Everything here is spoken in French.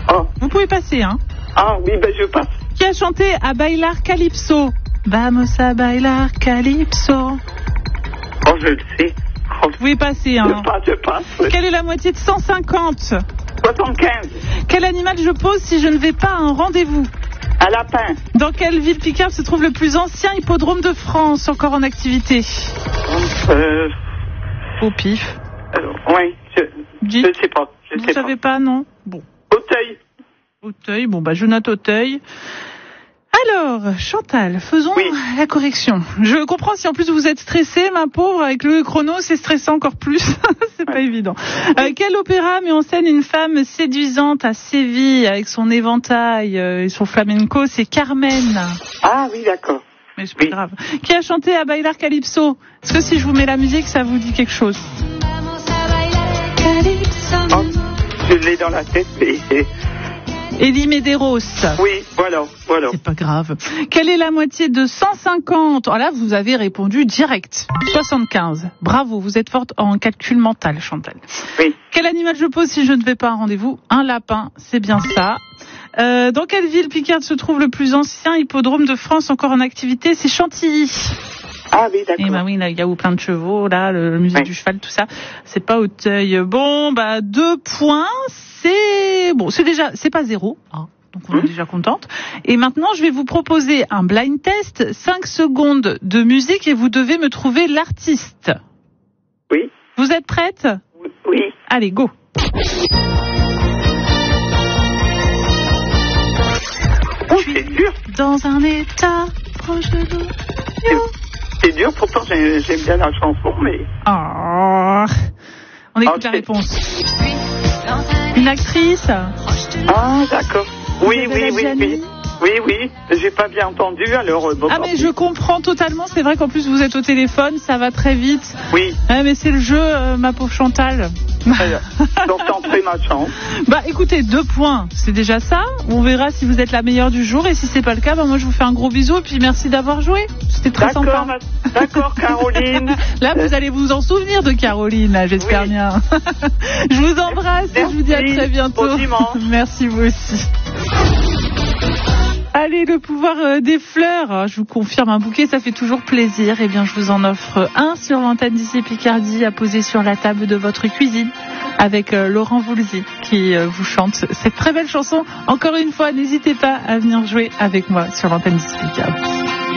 Oh. Vous pouvez passer, hein. Ah oui, ben je passe. Qui a chanté A Bailar Calypso? Vamos a bailar Calypso. Oh, je le sais. Oh, Vous pouvez passer, hein. je passe. Oui. Quelle est la moitié de 150? 75. Quel animal je pose si je ne vais pas à un rendez-vous? Un lapin. Dans quelle ville picarde se trouve le plus ancien hippodrome de France, encore en activité? Au pif. Oui, je sais pas. Vous savez pas, non? Bon. Auteuil. Auteuil, bon bah je note Auteuil. Alors, Chantal, faisons la correction. Je comprends si en plus vous êtes stressée, ma pauvre, avec le chrono, c'est stressant encore plus. C'est pas évident. Quel opéra met en scène une femme séduisante à Séville avec son éventail et son flamenco? C'est Carmen. Ah oui, d'accord. Mais c'est pas grave. Qui a chanté A Bailar Calypso? Est-ce que si je vous mets la musique, ça vous dit quelque chose? Oh, je l'ai dans la tête, mais... Elie Medeiros. Oui, voilà. C'est pas grave. Quelle est la moitié de 150? Oh là, vous avez répondu direct. 75. Bravo, vous êtes forte en calcul mental, Chantal. Oui. Quel animal je pose si je ne vais pas à un rendez-vous? Un lapin, c'est bien ça. Dans quelle ville picarde se trouve le plus ancien hippodrome de France encore en activité? C'est Chantilly. Ah oui, d'accord. Et bah oui, là, il y a plein de chevaux, là, le musée du cheval, tout ça. C'est pas Auteuil. Bon, bah, 2 points. C'est déjà, c'est pas 0, hein, donc on est déjà contente. Et maintenant, je vais vous proposer un blind test, 5 secondes de musique et vous devez me trouver l'artiste. Oui. Vous êtes prête? Oui. Allez, go. Oh, c'est dur. Dans un état proche de nous. C'est dur, pourtant j'aime bien la chanson, mais... Oh. On écoute la réponse. Une actrice? Ah, d'accord. Oui, j'ai pas bien entendu, alors... mais je comprends totalement, c'est vrai qu'en plus vous êtes au téléphone, ça va très vite. Oui. Mais c'est le jeu, ma pauvre Chantal. Donc tenterai ma chance. Bah écoutez, 2 points, c'est déjà ça. On verra si vous êtes la meilleure du jour, et si c'est pas le cas, bah moi je vous fais un gros bisou, et puis merci d'avoir joué. C'était très sympa. D'accord, Caroline. Là, vous allez vous en souvenir de Caroline, là, j'espère bien. Je vous embrasse et je vous dis à très bientôt. Bon dimanche. Merci, vous aussi. Allez, le pouvoir des fleurs. Je vous confirme, un bouquet, ça fait toujours plaisir. Eh bien, je vous en offre un sur l'antenne d'ici Picardie à poser sur la table de votre cuisine avec Laurent Voulzy qui vous chante cette très belle chanson. Encore une fois, n'hésitez pas à venir jouer avec moi sur l'antenne d'ici Picardie.